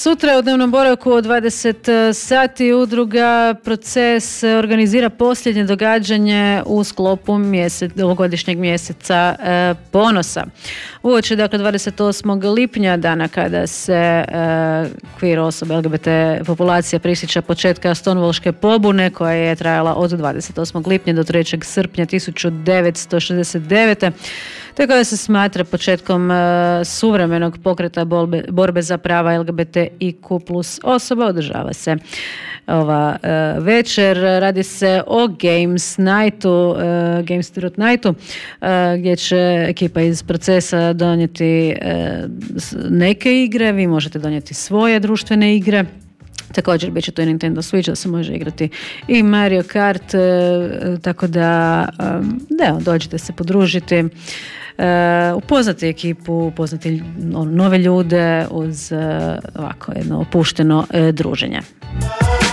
Sutra u dnevnom boravku od 20 sati udruga Proces organizira posljednje događanje u sklopu ovogodišnjeg mjeseca ponosa. Uoči, dakle, 28. lipnja, dana kada se queer osobe LGBT populacija prisjeća početka Stonewallške pobune koja je trajala od 28. lipnja do 3. srpnja 1969. te koja se smatra početkom suvremenog pokreta borbe za prava LGBTIQ plus osoba. Održava se ova večer. Radi se o Games Nightu, Games Spirit Nightu, gdje će ekipa iz Procesa donijeti neke igre. Vi možete donijeti svoje društvene igre. Također bit će to i Nintendo Switch da se može igrati i Mario Kart, tako da dođite se podružiti, upoznati ekipu, upoznati nove ljude uz ovako jedno opušteno druženje.